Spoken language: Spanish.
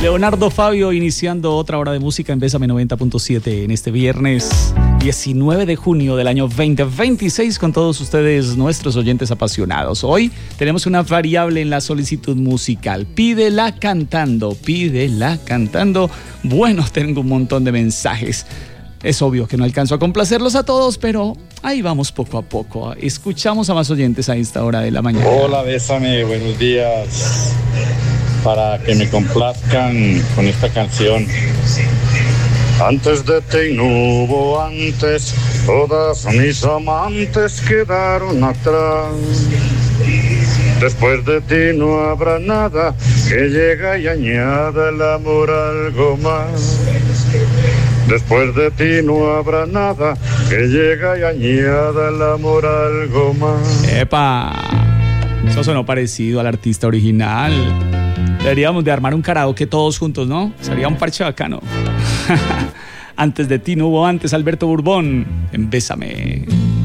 Leonardo Fabio iniciando otra hora de música en Bésame 90.7 en este viernes 19 de junio del año 2026 con todos ustedes, nuestros oyentes apasionados. Hoy tenemos una variable en la solicitud musical. Pídela cantando, pídela cantando. Bueno, tengo un montón de mensajes. Es obvio que no alcanzo a complacerlos a todos, pero ahí vamos poco a poco. Escuchamos a más oyentes a esta hora de la mañana. Hola, Bésame, buenos días. Para que me complazcan con esta canción. Antes de ti no hubo antes, todas mis amantes quedaron atrás. Después de ti no habrá nada que llegue y añada el amor algo más. Después de ti no habrá nada que llegue y añada el amor algo más. ¡Epa! Eso sonó parecido al artista original. Deberíamos de armar un karaoke todos juntos, ¿no? Sería un parche bacano. Antes de ti no hubo antes, Alberto Bourbon, en Bésame.